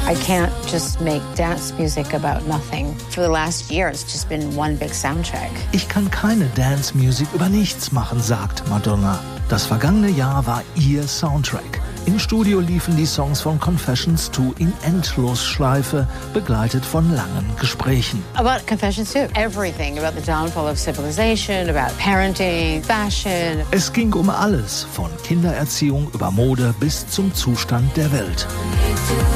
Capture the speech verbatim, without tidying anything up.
I can't just make dance music about nothing. For the last year, it's just been one big soundtrack. Ich kann keine Dance-Musik über nichts machen, sagt Madonna. Das vergangene Jahr war ihr Soundtrack. Im Studio liefen die Songs von Confessions zwei in Endlosschleife, begleitet von langen Gesprächen. About Confessions two. Everything about the downfall of civilization, about parenting, fashion. Es ging um alles, von Kindererziehung über Mode bis zum Zustand der Welt.